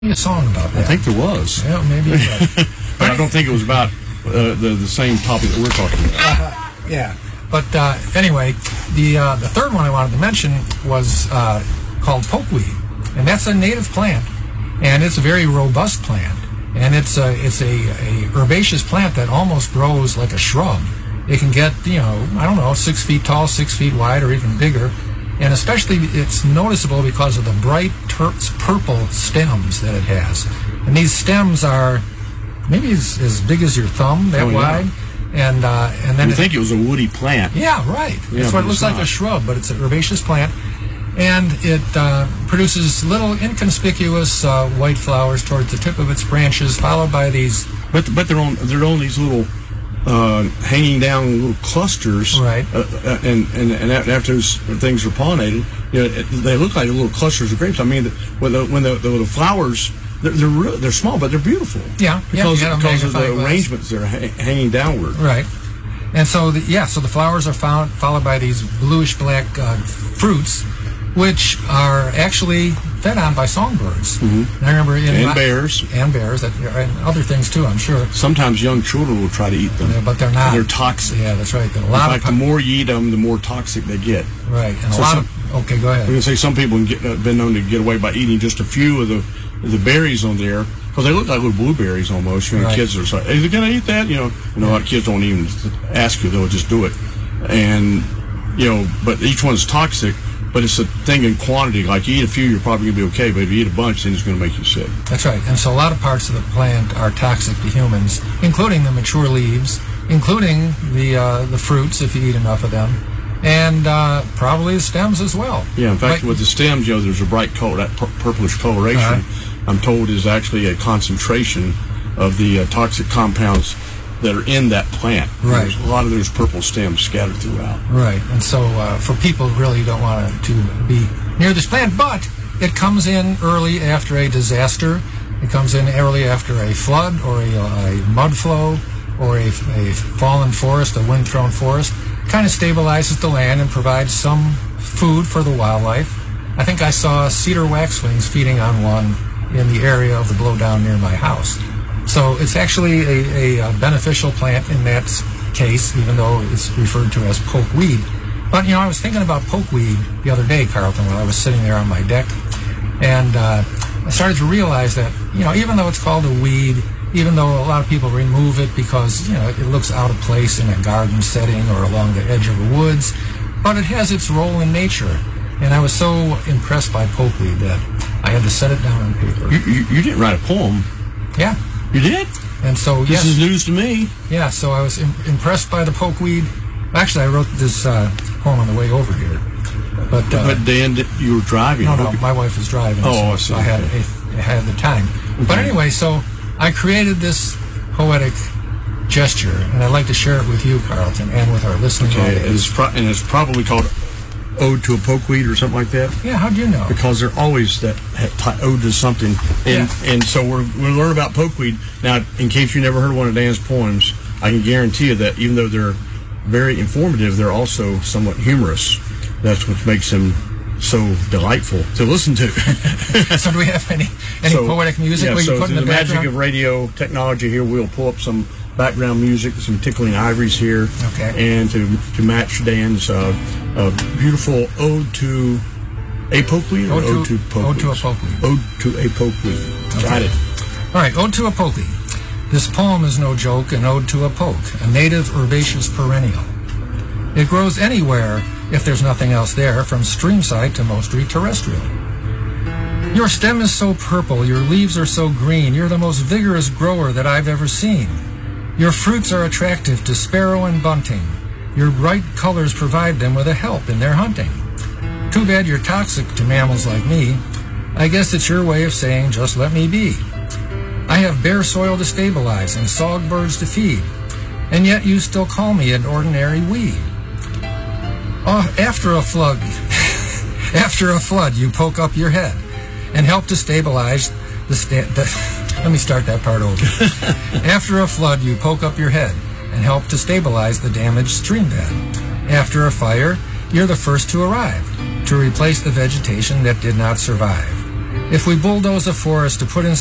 A song about that. I think there was. Yeah, maybe it was. But I don't think it was about the same topic that we're talking about. Yeah. But anyway, the third one I wanted to mention was called pokeweed, and that's a native plant, and it's a very robust plant, and it's a herbaceous plant that almost grows like a shrub. It can get, I don't know, 6 feet tall, 6 feet wide, or even bigger. And especially it's noticeable because of the bright purple stems that it has. And these stems are maybe as big as your thumb, that wide. And then you think it was a woody plant. Yeah, right. That's what it looks like, a shrub, but it's an herbaceous plant. And it produces little inconspicuous white flowers towards the tip of its branches, followed by these... But they're on these little... hanging down little clusters, right? And after those things are pollinated, they look like little clusters of grapes. I mean, when the flowers, they're small, but they're beautiful. Yeah, because of the arrangements that are hanging downward. Right. And so the flowers are followed by these bluish black fruits, which are actually fed on by songbirds. Mm-hmm. I remember bears and other things too, I'm sure. Sometimes young children will try to eat them. Yeah, but they're not. They're toxic. Yeah, that's right. In fact, the more you eat them, the more toxic they get. Right. And okay, go ahead. I'm going to say some people have been known to get away by eating just a few of the berries on there, because they look like little blueberries almost. Right. Kids are like, "Is it going to eat that?" A lot of kids don't even ask you; they'll just do it. And but each one's toxic. But it's a thing in quantity. Like, you eat a few, you're probably going to be okay. But if you eat a bunch, then it's going to make you sick. That's right. And so a lot of parts of the plant are toxic to humans, including the mature leaves, including the fruits, if you eat enough of them, and probably the stems as well. Yeah, in fact, with the stems, there's a bright color, that purplish coloration, I'm told is actually a concentration of the toxic compounds that are in that plant. Right. There's a lot of those purple stems scattered throughout. Right. And so for people who really don't want to be near this plant, but it comes in early after a disaster. It comes in early after a flood or a mud flow or a fallen forest, a wind-thrown forest. Kind of stabilizes the land and provides some food for the wildlife. I think I saw cedar waxwings feeding on one in the area of the blowdown near my house. So it's actually a beneficial plant in that case, even though it's referred to as pokeweed. But, I was thinking about pokeweed the other day, Carlton, when I was sitting there on my deck. And I started to realize that, even though it's called a weed, even though a lot of people remove it because, it looks out of place in a garden setting or along the edge of the woods, but it has its role in nature. And I was so impressed by pokeweed that I had to set it down on paper. You didn't write a poem. Yeah. You did? And so, this is news to me. Yeah, so I was impressed by the pokeweed. Actually, I wrote this poem on the way over here. But Dan, you were driving. No, my wife was driving. Oh, so I had the time. Okay. But anyway, so I created this poetic gesture, and I'd like to share it with you, Carlton, and with our listening audience. And it's probably called Ode to a Pokeweed or something like that? Yeah, how'd you know? Because they're always that ode to something. And so we'll learn about pokeweed. Now, in case you never heard one of Dan's poems, I can guarantee you that even though they're very informative, they're also somewhat humorous. That's what makes them so delightful to listen to. So do we have any poetic music? Yeah, so put in the magic of radio technology here, we'll pull up some background music, some tickling ivories here, and to match Dan's beautiful ode to a pokeweed or ode to pokeweed? Ode to a pokeweed. Ode to a pokeweed. Okay. Got it. All right, ode to a pokeweed. This poem is no joke, an ode to a poke, a native herbaceous perennial. It grows anywhere if there's nothing else there, from streamside to mostly terrestrial. Your stem is so purple, your leaves are so green, you're the most vigorous grower that I've ever seen. Your fruits are attractive to sparrow and bunting. Your bright colors provide them with a help in their hunting. Too bad you're toxic to mammals like me. I guess it's your way of saying, just let me be. I have bare soil to stabilize and songbirds to feed, and yet you still call me an ordinary weed. Oh, after a flood, you poke up your head and help to stabilize let me start that part over. After a flood, you poke up your head and help to stabilize the damaged stream bed. After a fire, you're the first to arrive to replace the vegetation that did not survive. If we bulldoze a forest to put in